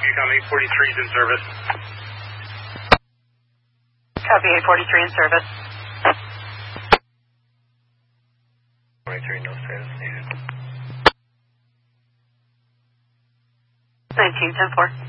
Copy 843 is in service. Copy 843 in service. 43, no service needed. 19, 10-4.